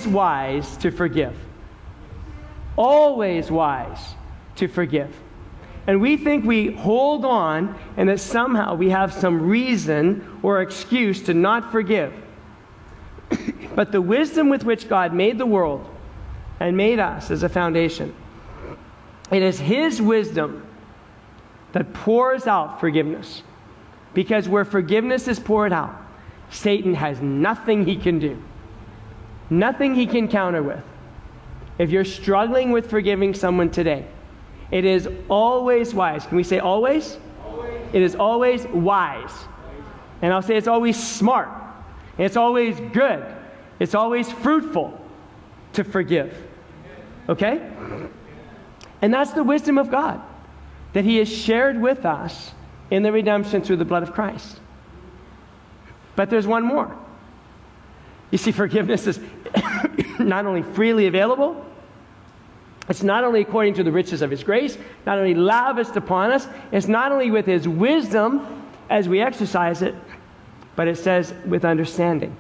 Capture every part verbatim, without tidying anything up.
always wise to forgive. Always wise to forgive. And we think we hold on and that somehow we have some reason or excuse to not forgive. But the wisdom with which God made the world and made us as a foundation, it is His wisdom that pours out forgiveness. Because where forgiveness is poured out, Satan has nothing he can do. Nothing he can counter with. If you're struggling with forgiving someone today, it is always wise. Can we say always? Always. It is always wise. And I'll say it's always smart. It's always good. It's always fruitful to forgive. Okay? And that's the wisdom of God that He has shared with us in the redemption through the blood of Christ. But there's one more. You see, forgiveness is not only freely available, it's not only according to the riches of His grace, not only lavished upon us, it's not only with His wisdom as we exercise it, but it says with understanding.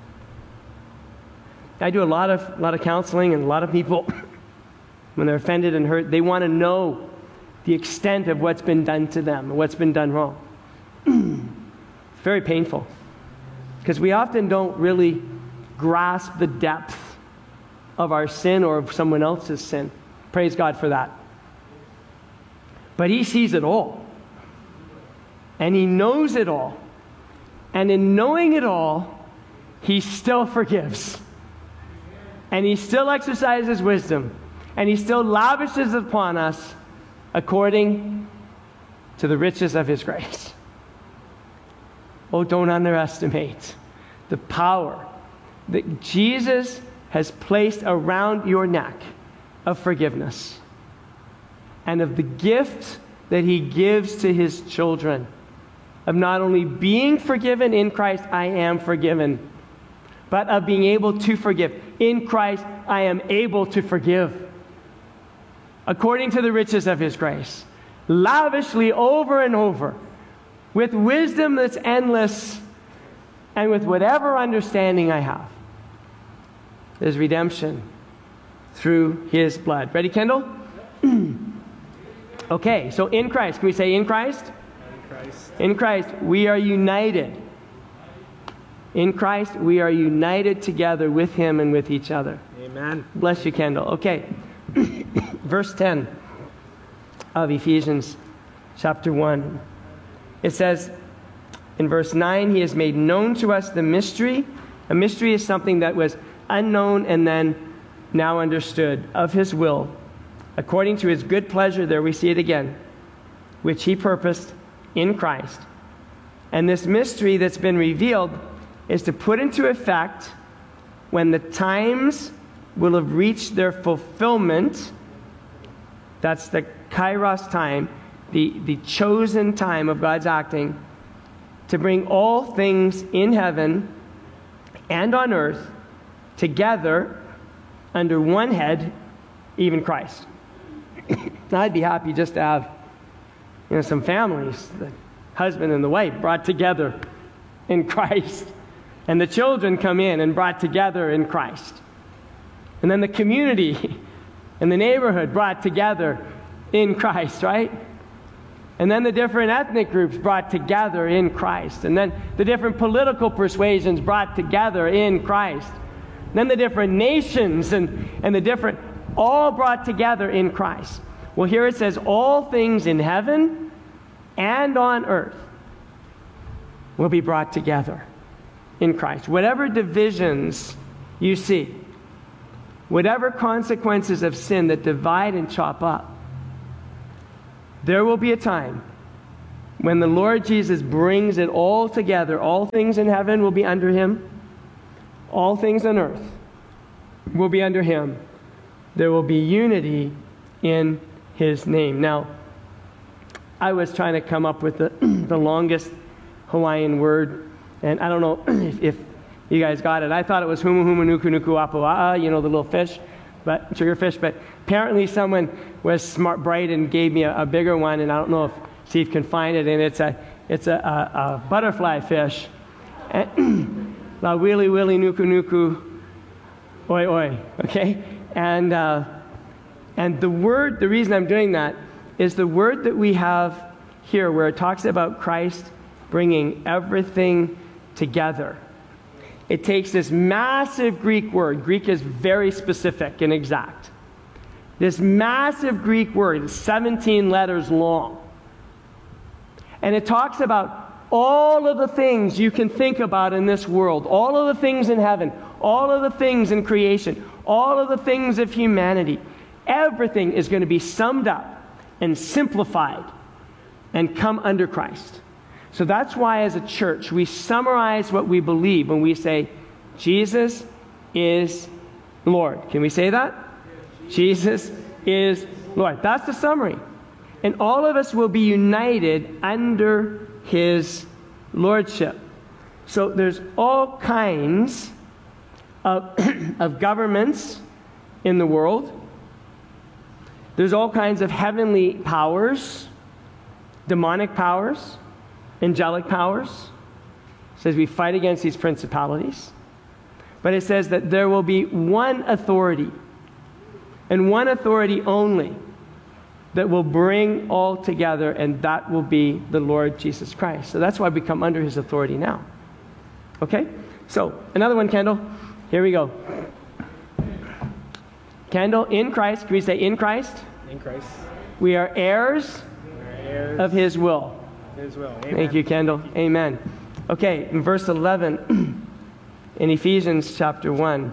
I do a lot of, a lot of counseling, and a lot of people, when they're offended and hurt, they want to know the extent of what's been done to them, what's been done wrong. It's very painful, because we often don't really grasp the depth of our sin or of someone else's sin. Praise God for that. But He sees it all. And He knows it all. And in knowing it all, He still forgives. And He still exercises wisdom. And He still lavishes upon us according to the riches of His grace. Oh, don't underestimate the power that Jesus has placed around your neck of forgiveness and of the gift that He gives to His children of not only being forgiven in Christ, I am forgiven, but of being able to forgive. In Christ, I am able to forgive according to the riches of His grace, lavishly over and over, with wisdom that's endless and with whatever understanding I have. There's redemption through His blood. Ready, Kendall? Okay, so in Christ. Can we say in Christ? In Christ. In Christ, we are united. In Christ, we are united together with Him and with each other. Amen. Bless you, Kendall. Okay. Verse ten of Ephesians chapter one. It says in verse nine, He has made known to us the mystery. A mystery is something that was unknown and then now understood, of His will, according to His good pleasure, there we see it again, which He purposed in Christ. And this mystery that's been revealed is to put into effect when the times will have reached their fulfillment. That's the kairos time, the, the chosen time of God's acting, to bring all things in heaven and on earth together under one head, even Christ. Now, I'd be happy just to have, you know, some families, the husband and the wife brought together in Christ, and the children come in and brought together in Christ, and then the community and the neighborhood brought together in Christ, right? And then the different ethnic groups brought together in Christ, and then the different political persuasions brought together in Christ. Then the different nations and, and the different, all brought together in Christ. Well, here it says, all things in heaven and on earth will be brought together in Christ. Whatever divisions you see, whatever consequences of sin that divide and chop up, there will be a time when the Lord Jesus brings it all together. All things in heaven will be under Him. All things on earth will be under Him. There will be unity in His name. Now, I was trying to come up with the, the longest Hawaiian word, and I don't know if, if you guys got it. I thought it was humu humu nuku nuku apua'a, you know, the little fish, but sugarfish. But apparently someone was smart, bright, and gave me a, a bigger one, and I don't know if Steve can find it. And it's a it's a, a, a butterfly fish. And, La wili wili nuku nuku oi, oi, okay? And, uh, and the word, the reason I'm doing that is the word that we have here where it talks about Christ bringing everything together. It takes this massive Greek word. Greek is very specific and exact. This massive Greek word is seventeen letters long. And it talks about all of the things you can think about in this world, all of the things in heaven, all of the things in creation, all of the things of humanity. Everything is going to be summed up and simplified and come under Christ. So that's why as a church we summarize what we believe when we say Jesus is Lord. Can we say that? Jesus is Lord. That's the summary. And all of us will be united under his lordship. So there's all kinds of, of governments in the world. There's all kinds of heavenly powers, demonic powers, angelic powers. It says we fight against these principalities. But it says that there will be one authority, and one authority only, that will bring all together, and that will be the Lord Jesus Christ. So that's why we come under his authority now. Okay? So, another one, Kendall. Here we go. Kendall, in Christ. Can we say in Christ? In Christ. We are heirs, We are heirs of his will. of his will. Amen. Thank you, Kendall. Amen. Okay, in verse eleven, in Ephesians chapter one,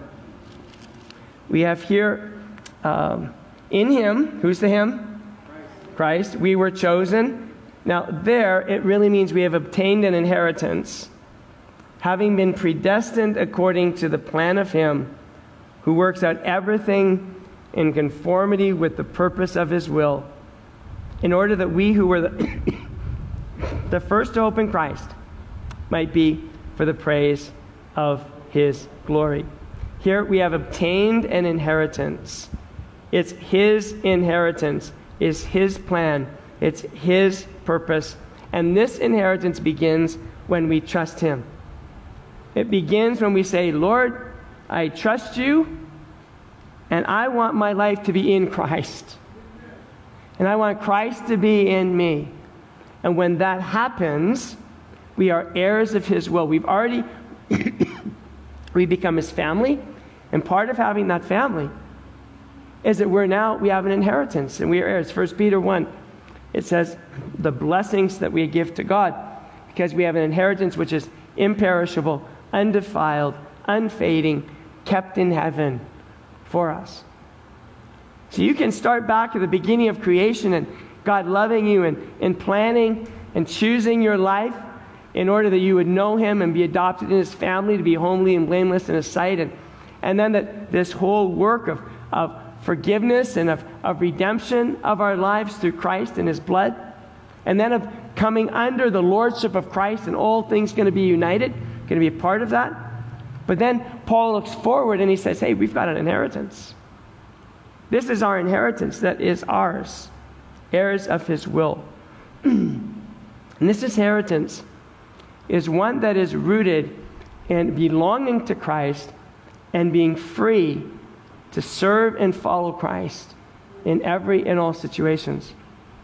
we have here, um, in him, who's the him? Christ. Christ. We were chosen. Now, there, it really means we have obtained an inheritance, having been predestined according to the plan of him who works out everything in conformity with the purpose of his will, in order that we who were the, the first to hope in Christ might be for the praise of his glory. Here we have obtained an inheritance. It's his inheritance. It's his plan. It's his purpose. And this inheritance begins when we trust him. It begins when we say, Lord, I trust you, and I want my life to be in Christ. And I want Christ to be in me. And when that happens, we are heirs of his will. We've already, we become his family. And part of having that family is that we're now, we have an inheritance and we are heirs. First Peter one, it says the blessings that we give to God because we have an inheritance which is imperishable, undefiled, unfading, kept in heaven for us. So you can start back at the beginning of creation and God loving you and, and planning and choosing your life in order that you would know him and be adopted in his family to be homely and blameless in his sight. And, and then that this whole work of, of forgiveness and of, of redemption of our lives through Christ and his blood. And then of coming under the lordship of Christ and all things going to be united, going to be a part of that. But then Paul looks forward and he says, hey, we've got an inheritance. This is our inheritance that is ours, heirs of his will. And this inheritance is one that is rooted in belonging to Christ and being free to serve and follow Christ in every and all situations.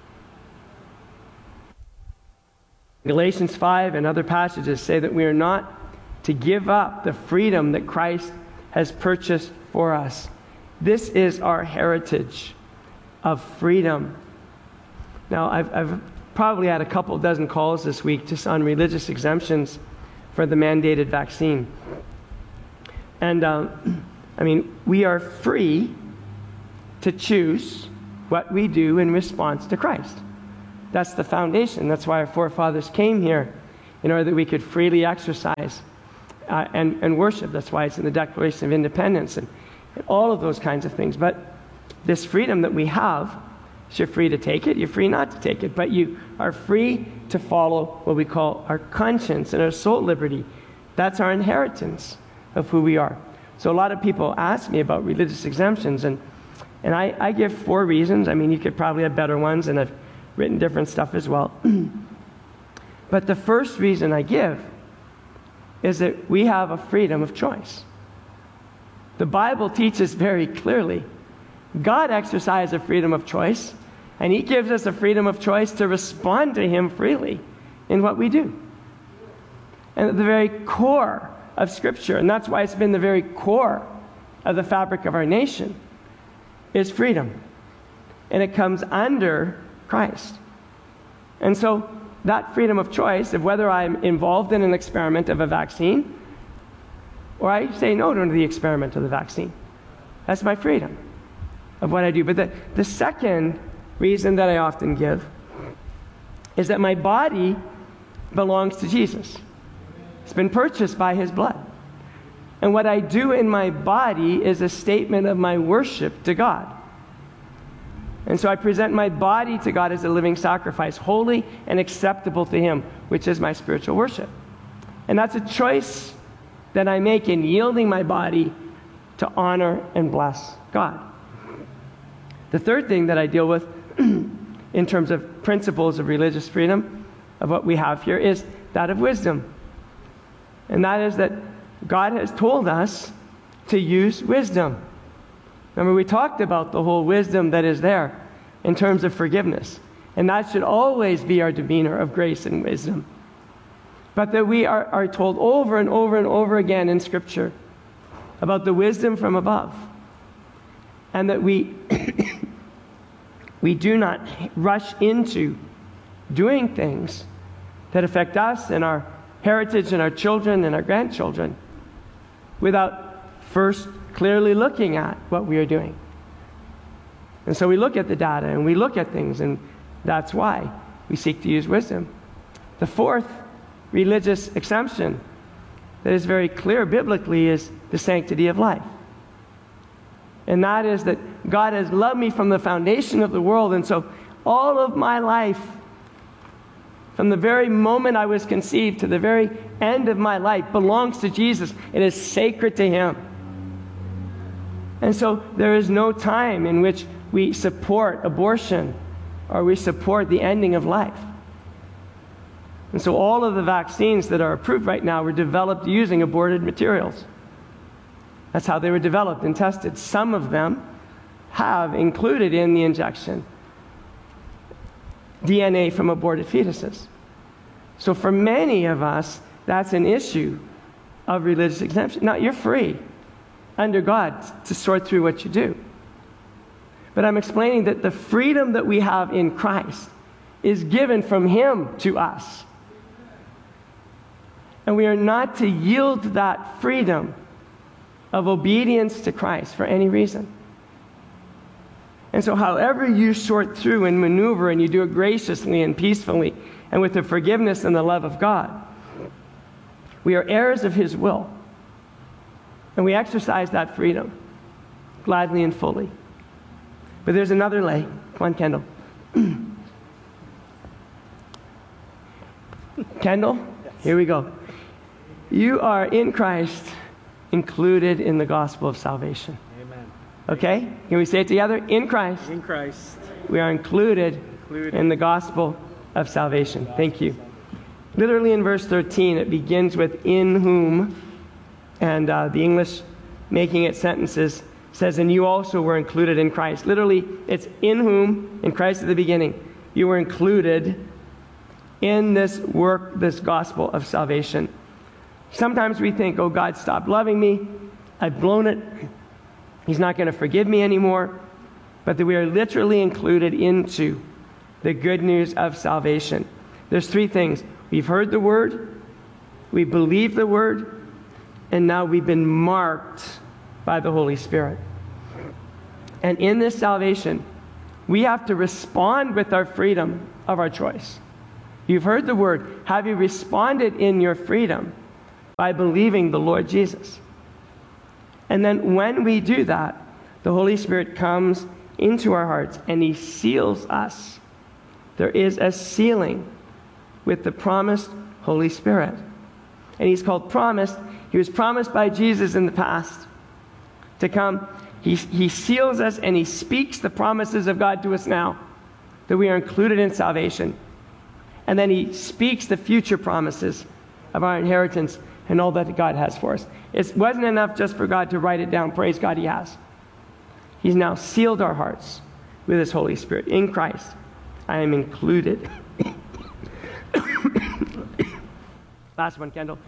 Galatians five and other passages say that we are not to give up the freedom that Christ has purchased for us. This is our heritage of freedom. Now, I've, I've probably had a couple dozen calls this week just on religious exemptions for the mandated vaccine. And, um, I mean, we are free to choose what we do in response to Christ. That's the foundation. That's why our forefathers came here, in order that we could freely exercise uh, and, and worship. That's why it's in the Declaration of Independence and, and all of those kinds of things. But this freedom that we have, you're free to take it, you're free not to take it, but you are free to follow what we call our conscience and our soul liberty. That's our inheritance of who we are. So a lot of people ask me about religious exemptions, and and I, I give four reasons. I mean, you could probably have better ones, and I've written different stuff as well. But the first reason I give is that we have a freedom of choice. The Bible teaches very clearly. God exercises a freedom of choice, and he gives us a freedom of choice to respond to him freely in what we do. And at the very core of Scripture, and that's why it's been the very core of the fabric of our nation, is freedom. And it comes under Christ. And so that freedom of choice of whether I'm involved in an experiment of a vaccine or I say no to the experiment of the vaccine, that's my freedom of what I do. But the, the second reason that I often give is that my body belongs to Jesus. It's been purchased by his blood. And what I do in my body is a statement of my worship to God. And so I present my body to God as a living sacrifice, holy and acceptable to him, which is my spiritual worship. And that's a choice that I make in yielding my body to honor and bless God. The third thing that I deal with in terms of principles of religious freedom, of what we have here, is that of wisdom. And that is that God has told us to use wisdom. Remember, we talked about the whole wisdom that is there in terms of forgiveness. And that should always be our demeanor of grace and wisdom. But that we are, are told over and over and over again in Scripture about the wisdom from above. And that we, we do not rush into doing things that affect us and our heritage and our children and our grandchildren without first clearly looking at what we are doing. And so we look at the data and we look at things, and that's why we seek to use wisdom. The fourth religious exemption that is very clear biblically is the sanctity of life. And that is that God has loved me from the foundation of the world, and so all of my life, from the very moment I was conceived to the very end of my life, belongs to Jesus. It is sacred to him. And so there is no time in which we support abortion or we support the ending of life. And so all of the vaccines that are approved right now were developed using aborted materials. That's how they were developed and tested. Some of them have included in the injection D N A from aborted fetuses. So for many of us, that's an issue of religious exemption. Now, you're free under God to sort through what you do. But I'm explaining that the freedom that we have in Christ is given from him to us. And we are not to yield that freedom of obedience to Christ for any reason. And so however you sort through and maneuver, and you do it graciously and peacefully and with the forgiveness and the love of God, we are heirs of his will. And we exercise that freedom gladly and fully. But there's another lay. Come on, Kendall. Kendall, here we go. You are in Christ, included in the gospel of salvation. Amen. Okay? Can we say it together? In Christ, In Christ, we are included, included in the gospel of salvation. Thank you. Literally in verse thirteen, it begins with "in whom," and uh, the English making it sentences says, "and you also were included in Christ." Literally, it's "in whom," in Christ at the beginning, you were included in this work, this gospel of salvation. Sometimes we think, oh, God stopped loving me. I've blown it. He's not going to forgive me anymore. But that we are literally included into the good news of salvation. There's three things. We've heard the word, we believe the word, and now we've been marked by the Holy Spirit. And in this salvation, we have to respond with our freedom of our choice. You've heard the word. Have you responded in your freedom by believing the Lord Jesus? And then when we do that, the Holy Spirit comes into our hearts and he seals us. There is a sealing with the promised Holy Spirit. And he's called promised. He was promised by Jesus in the past to come. He, he seals us and he speaks the promises of God to us now, that we are included in salvation. And then he speaks the future promises of our inheritance and all that God has for us. It wasn't enough just for God to write it down. Praise God, He has. He's now sealed our hearts with His Holy Spirit. In Christ, I am included. Last one, Kendall.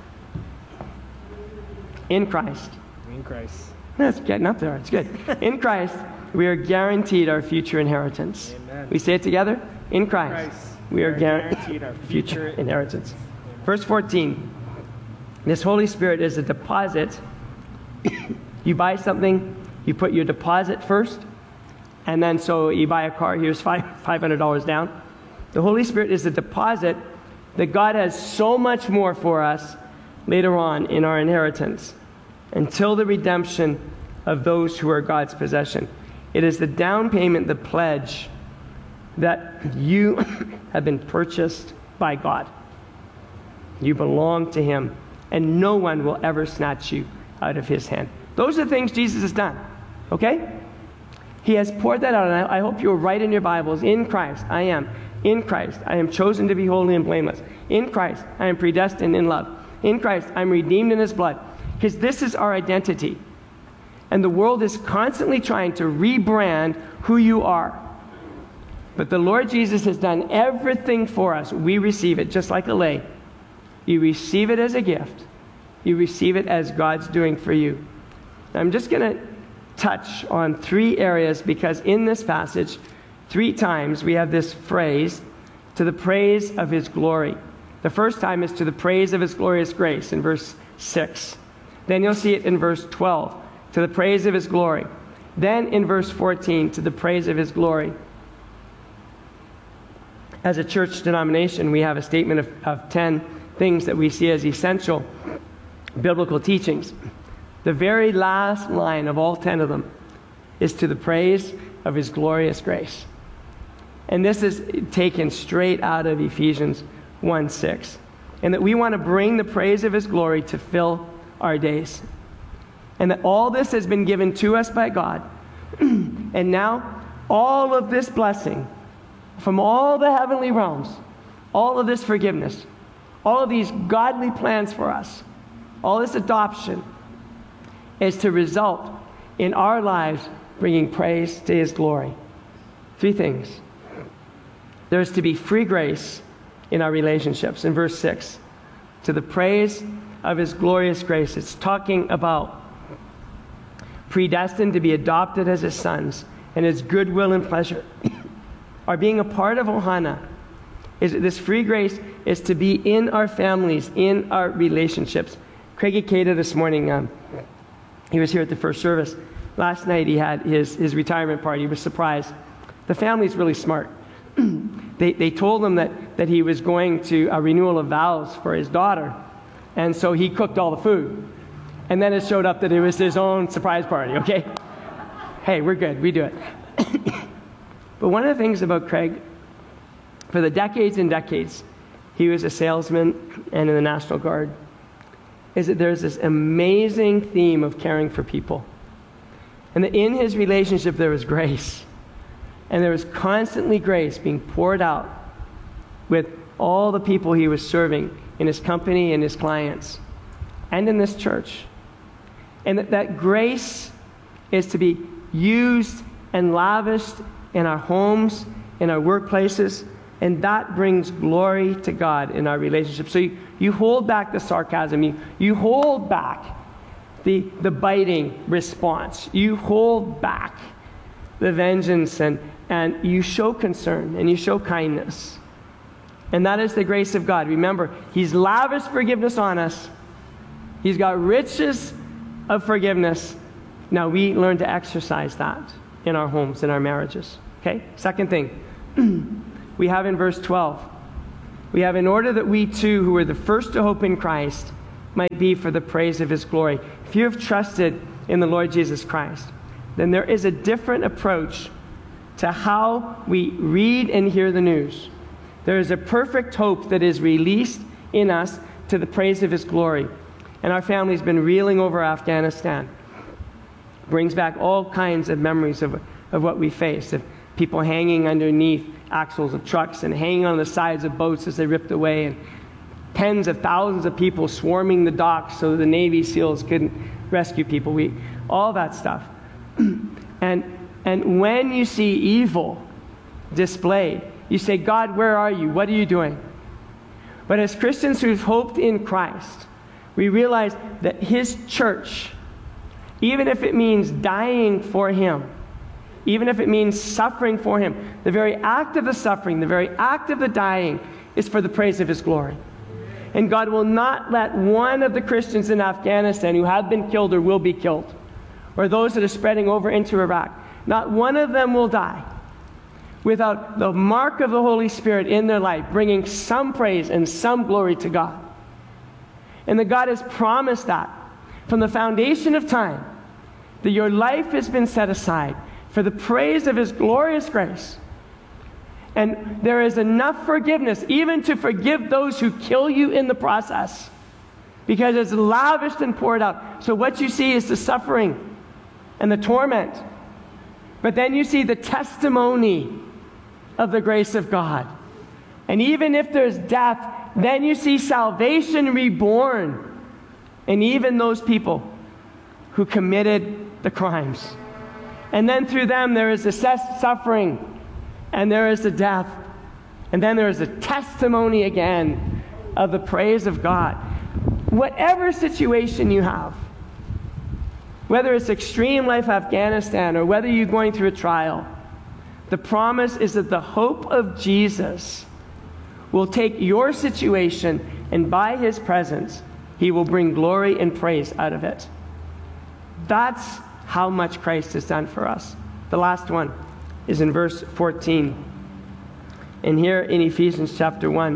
In Christ. In Christ. That's getting up there. It's good. In Christ, we are guaranteed our future inheritance. Amen. We say it together. In Christ, Christ, we are we are guaranteed guaranteed our our future future inheritance. Verse fourteen. This Holy Spirit is a deposit. You buy something, you put your deposit first, and then so you buy a car, here's five hundred dollars down. The Holy Spirit is a deposit that God has so much more for us later on in our inheritance, until the redemption of those who are God's possession. It is the down payment, the pledge, that you have been purchased by God. You belong to Him, and no one will ever snatch you out of His hand. Those are the things Jesus has done, okay? He has poured that out, and I, I hope you'll write in your Bibles, in Christ, I am. In Christ, I am chosen to be holy and blameless. In Christ, I am predestined in love. In Christ, I'm redeemed in His blood. Because this is our identity. And the world is constantly trying to rebrand who you are. But the Lord Jesus has done everything for us. We receive it, just like a lay. You receive it as a gift. You receive it as God's doing for you. Now, I'm just going to touch on three areas, because in this passage, three times we have this phrase, to the praise of His glory. The first time is to the praise of His glorious grace in verse six. Then you'll see it in verse twelve, to the praise of His glory. Then in verse fourteen, to the praise of His glory. As a church denomination, we have a statement of, of ten things that we see as essential biblical teachings. The very last line of all ten of them is to the praise of His glorious grace. And this is taken straight out of Ephesians one six. And that we want to bring the praise of His glory to fill our days. And that all this has been given to us by God. And now, all of this blessing from all the heavenly realms, all of this forgiveness, all of these godly plans for us, all this adoption, is to result in our lives bringing praise to His glory. Three things. There's to be free grace in our relationships. In verse six, to the praise of His glorious grace. It's talking about predestined to be adopted as His sons, and His goodwill and pleasure. Our being a part of Ohana is this free grace is to be in our families, in our relationships. Craig Ikeda this morning, um, he was here at the first service. Last night he had his, his retirement party. He was surprised. The family's really smart. they, they told him that, that he was going to a renewal of vows for his daughter. And so he cooked all the food. And then it showed up that it was his own surprise party, okay? Hey, we're good. We do it. But one of the things about Craig, for the decades and decades, he was a salesman and in the National Guard, is that there's this amazing theme of caring for people. And that in his relationship there was grace. And there was constantly grace being poured out with all the people he was serving in his company and his clients and in this church. And that, that grace is to be used and lavished in our homes, in our workplaces, and that brings glory to God in our relationships. So you, you hold back the sarcasm, you, you hold back the, the biting response, you hold back the vengeance, and, and you show concern and you show kindness. And that is the grace of God. Remember, He's lavished forgiveness on us. He's got riches of forgiveness. Now we learn to exercise that in our homes, in our marriages. Okay? Second thing, we have in verse twelve, we have in order that we too, who were the first to hope in Christ, might be for the praise of His glory. If you have trusted in the Lord Jesus Christ, then there is a different approach to how we read and hear the news. There is a perfect hope that is released in us to the praise of His glory. And our family's been reeling over Afghanistan. Brings back all kinds of memories of, of what we faced, of people hanging underneath axles of trucks and hanging on the sides of boats as they ripped away. And tens of thousands of people swarming the docks so the Navy SEALs couldn't rescue people. We, all that stuff. and, and when you see evil displayed, you say, God, where are you? What are you doing? But as Christians who've hoped in Christ, we realize that his church, even if it means dying for him, even if it means suffering for him, the very act of the suffering, the very act of the dying is for the praise of his glory. And God will not let one of the Christians in Afghanistan who have been killed or will be killed, or those that are spreading over into Iraq, not one of them will die without the mark of the Holy Spirit in their life, bringing some praise and some glory to God. And that God has promised that from the foundation of time, that your life has been set aside for the praise of his glorious grace. And there is enough forgiveness even to forgive those who kill you in the process, because it's lavished and poured out. So what you see is the suffering and the torment. But then you see the testimony of the grace of God. And even if there's death, then you see salvation reborn. And even those people who committed the crimes. And then through them there is the suffering, and there is the death, and then there is a testimony again of the praise of God. Whatever situation you have, whether it's extreme life Afghanistan or whether you're going through a trial, the promise is that the hope of Jesus will take your situation, and by his presence, he will bring glory and praise out of it. That's how much Christ has done for us. The last one is in verse fourteen. And here in Ephesians chapter one,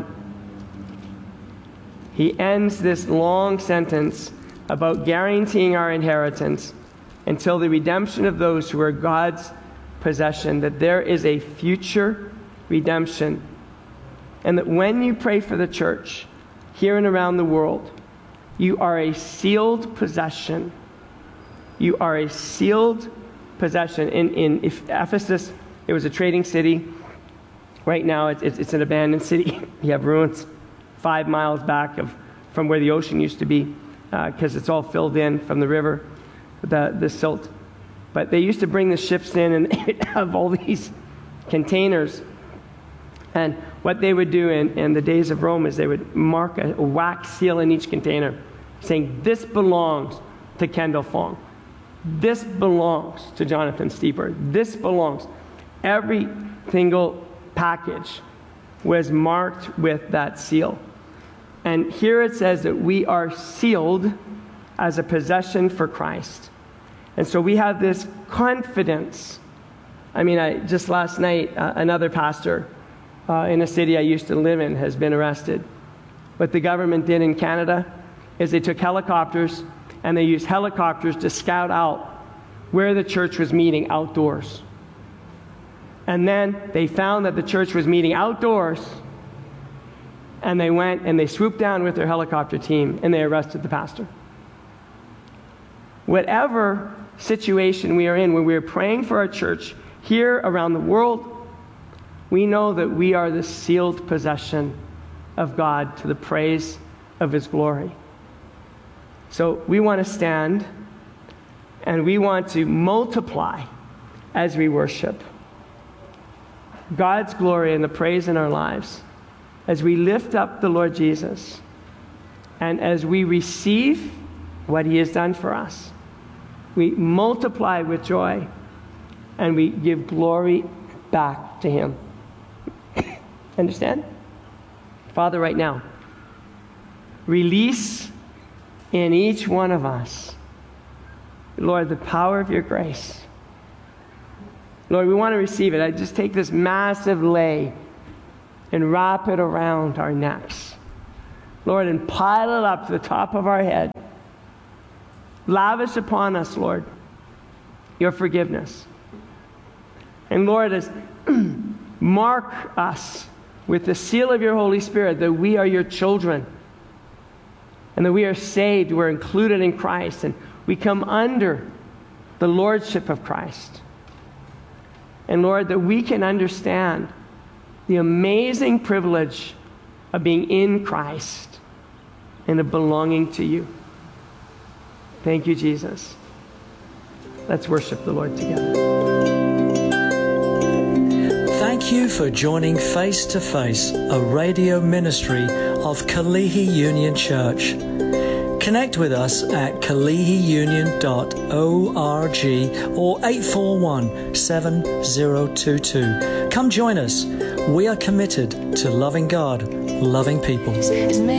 he ends this long sentence about guaranteeing our inheritance until the redemption of those who are God's possession, that there is a future redemption. And that when you pray for the church here and around the world, you are a sealed possession. You are a sealed possession. In, in Ephesus, it was a trading city. Right now, it's, it's, it's an abandoned city. You have ruins five miles back of from where the ocean used to be, because uh, it's all filled in from the river, the, the silt. But they used to bring the ships in, and they'd have all these containers. And what they would do in, in the days of Rome is they would mark a, a wax seal in each container, saying, this belongs to Kendall Fong. This belongs to Jonathan Steeper. This belongs. Every single package was marked with that seal. And here it says that we are sealed as a possession for Christ. And so we have this confidence. I mean, I, just last night, uh, another pastor uh, in a city I used to live in has been arrested. What the government did in Canada is they took helicopters, and they used helicopters to scout out where the church was meeting outdoors. And then they found that the church was meeting outdoors, and they went and they swooped down with their helicopter team, and they arrested the pastor. Whatever situation we are in, when we are praying for our church here around the world, we know that we are the sealed possession of God to the praise of his glory. So we want to stand, and we want to multiply as we worship God's glory and the praise in our lives, as we lift up the Lord Jesus, and as we receive what he has done for us. We multiply with joy, and we give glory back to him. Understand? Father, right now, release in each one of us, Lord, the power of your grace. Lord, we want to receive it. I just take this massive lei and wrap it around our necks, Lord, and pile it up to the top of our head. Lavish upon us, Lord, your forgiveness. And Lord, as mark us with the seal of your Holy Spirit, that we are your children, and that we are saved, we're included in Christ, and we come under the lordship of Christ. And Lord, that we can understand the amazing privilege of being in Christ, and a belonging to you. Thank you, Jesus. Let's worship the Lord together. Thank you for joining Face to Face, a radio ministry of Kalihi Union Church. Connect with us at kalihi union dot org or eight four one, seven zero two two. Come join us. We are committed to loving God, loving people.